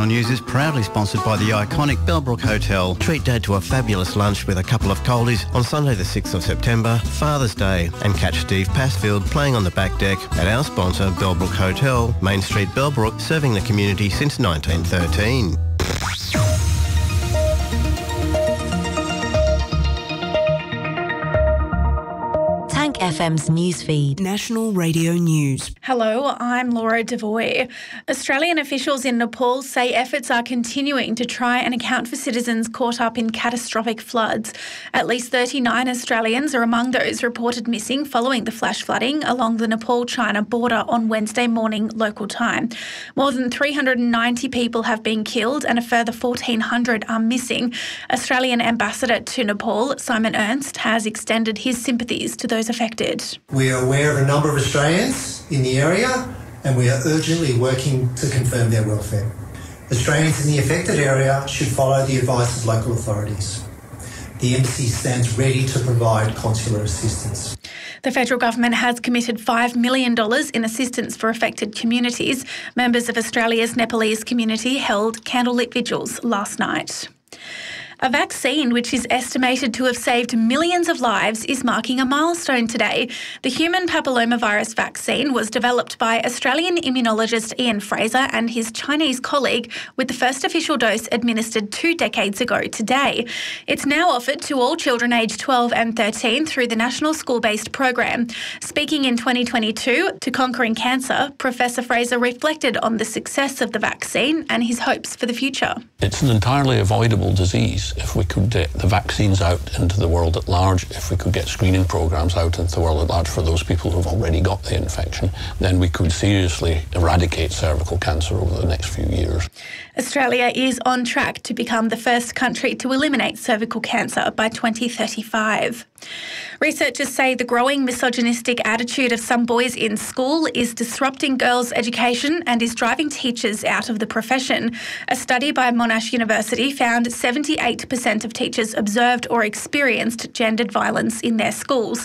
Regional News is proudly sponsored by the iconic Bellbrook Hotel. Treat Dad to a fabulous lunch with a couple of coldies on Sunday the 6th of September, Father's Day, and catch Steve Passfield playing on the back deck at our sponsor Bellbrook Hotel, Main Street, Bellbrook, serving the community since 1913. FM's newsfeed. National Radio News. Hello, I'm Laura Devoy. Australian officials in Nepal say efforts are continuing to try and account for citizens caught up in catastrophic floods. At least 39 Australians are among those reported missing following the flash flooding along the Nepal-China border on Wednesday morning local time. More than 390 people have been killed and a further 1,400 are missing. Australian Ambassador to Nepal, Simon Ernst, has extended his sympathies to those affected. We are aware of a number of Australians in the area and we are urgently working to confirm their welfare. Australians in the affected area should follow the advice of local authorities. The Embassy stands ready to provide consular assistance. The federal government has committed $5 million in assistance for affected communities. Members of Australia's Nepalese community held candlelit vigils last night. A vaccine which is estimated to have saved millions of lives is marking a milestone today. The human papillomavirus vaccine was developed by Australian immunologist Ian Fraser and his Chinese colleague, with the first official dose administered 2 decades ago today. It's now offered to all children aged 12 and 13 through the National School-Based Program. Speaking in 2022 to Conquering Cancer, Professor Fraser reflected on the success of the vaccine and his hopes for the future. It's an entirely avoidable disease. If we could get the vaccines out into the world at large, if we could get screening programs out into the world at large for those people who've already got the infection, then we could seriously eradicate cervical cancer over the next few years. Australia is on track to become the first country to eliminate cervical cancer by 2035. Researchers say the growing misogynistic attitude of some boys in school is disrupting girls' education and is driving teachers out of the profession. A study by Monash University found 78% of teachers observed or experienced gendered violence in their schools.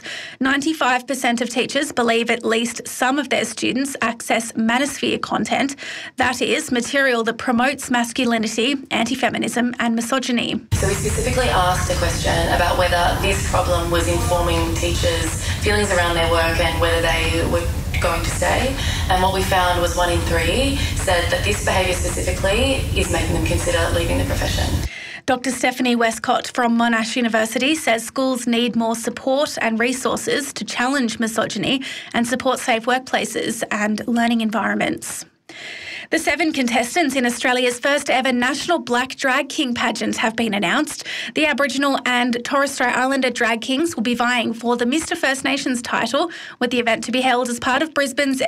95% of teachers believe at least some of their students access manosphere content, that is, material that promotes masculinity, anti-feminism and misogyny. So we specifically asked a question about whether this problem was informing teachers' feelings around their work and whether they were going to stay. And what we found was 1 in 3 said that this behaviour specifically is making them consider leaving the profession. Dr. Stephanie Westcott from Monash University says schools need more support and resources to challenge misogyny and support safe workplaces and learning environments. The 7 contestants in Australia's first ever National Black Drag King pageant have been announced. The Aboriginal and Torres Strait Islander drag kings will be vying for the Mr First Nations title, with the event to be held as part of Brisbane's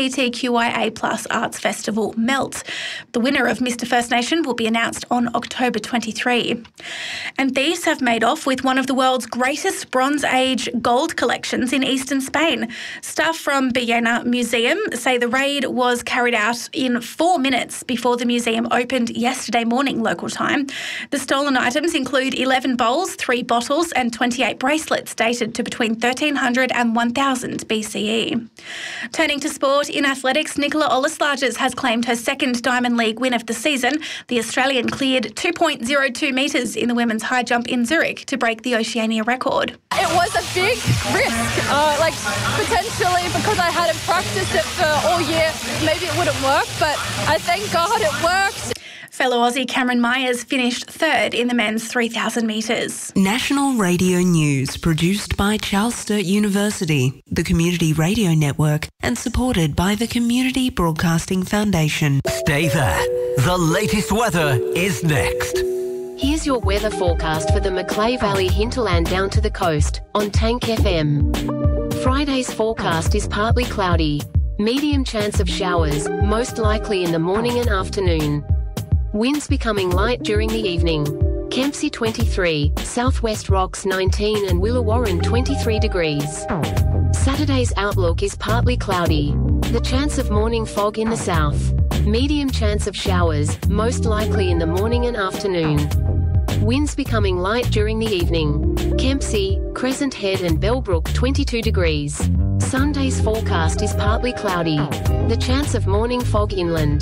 LGBTQIA+ Arts Festival, MELT. The winner of Mr First Nation will be announced on October 23. And thieves have made off with one of the world's greatest Bronze Age gold collections in eastern Spain. Staff from Villena Museum say the raid was carried out in 4 minutes before the museum opened yesterday morning local time. The stolen items include 11 bowls, 3 bottles and 28 bracelets dated to between 1300 and 1000 BCE. Turning to sport, in athletics, Nicola Olaslages has claimed her second Diamond League win of the season. The Australian cleared 2.02 metres in the women's high jump in Zurich to break the Oceania record. It was a big risk, potentially because I hadn't practiced it for all year, maybe it wouldn't work, but I thank God it worked. Fellow Aussie Cameron Myers finished 3rd in the men's 3,000 metres. National Radio News, produced by Charles Sturt University, the Community Radio Network, and supported by the Community Broadcasting Foundation. Stay there. The latest weather is next. Here's your weather forecast for the Macleay Valley hinterland down to the coast on Tank FM. Friday's forecast is partly cloudy. Medium chance of showers, most likely in the morning and afternoon. Winds becoming light during the evening. Kempsey 23, Southwest Rocks 19 and Willawarren 23 degrees. Saturday's outlook is partly cloudy. The chance of morning fog in the south. Medium chance of showers, most likely in the morning and afternoon. Winds becoming light during the evening. Kempsey, Crescent Head and Bellbrook 22 degrees. Sunday's forecast is partly cloudy. The chance of morning fog inland.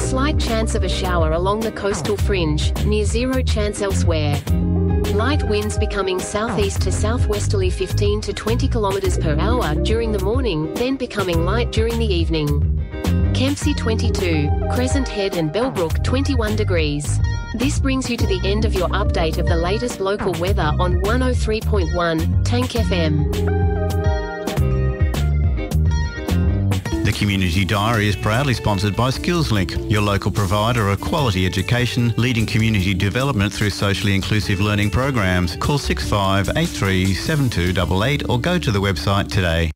Slight chance of a shower along the coastal fringe, near zero chance elsewhere. Light winds becoming southeast to southwesterly 15 to 20 km per hour during the morning, then becoming light during the evening. Kempsey 22, Crescent Head and Bellbrook 21 degrees. This brings you to the end of your update of the latest local weather on 103.1 Tank FM. The Community Diary is proudly sponsored by SkillsLink, your local provider of quality education, leading community development through socially inclusive learning programs. Call 6583 7288 or go to the website today.